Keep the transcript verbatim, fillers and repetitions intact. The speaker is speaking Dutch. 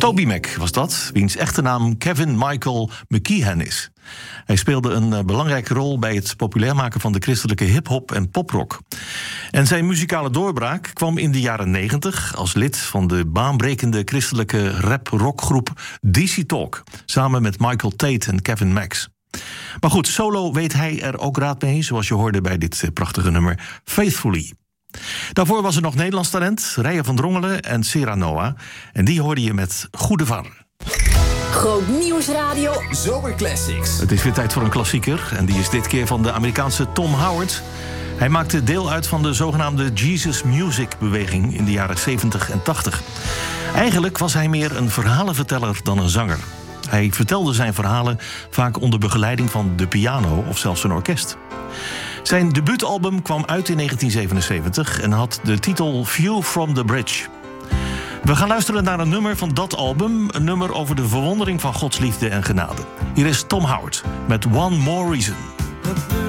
Toby Mac was dat, wiens echte naam Kevin Michael McKeehan is. Hij speelde een uh, belangrijke rol bij het populair maken van de christelijke hip-hop en poprock. En zijn muzikale doorbraak kwam in de jaren negentig als lid van de baanbrekende christelijke rap-rockgroep D C Talk, samen met Michael Tate en Kevin Max. Maar goed, solo weet hij er ook raad mee, zoals je hoorde bij dit uh, prachtige nummer Faithfully. Daarvoor was er nog Nederlands talent, Rijen van Drongelen en Sarah Noah. En die hoorde je met Goede Var. Groot Nieuwsradio Zomerclassics. Het is weer tijd voor een klassieker en die is dit keer van de Amerikaanse Tom Howard. Hij maakte deel uit van de zogenaamde Jesus Music-beweging in de jaren zeventig en tachtig. Eigenlijk was hij meer een verhalenverteller dan een zanger. Hij vertelde zijn verhalen vaak onder begeleiding van de piano of zelfs een orkest. Zijn debuutalbum kwam uit in negentien zevenenzeventig en had de titel View from the Bridge. We gaan luisteren naar een nummer van dat album, een nummer over de verwondering van Gods liefde en genade. Hier is Tom Howard met One More Reason.